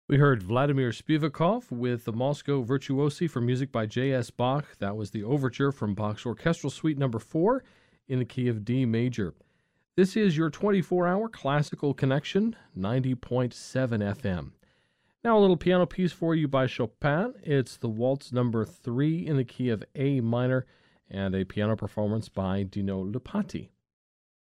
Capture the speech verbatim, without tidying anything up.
We heard Vladimir Spivakov with the Moscow Virtuosi for music by J S. Bach. That was the overture from Bach's Orchestral Suite number four in the key of D major. This is your twenty-four hour classical connection, ninety point seven F M. Now a little piano piece for you by Chopin. It's the Waltz number three in the key of A minor, and a piano performance by Dino Lupati.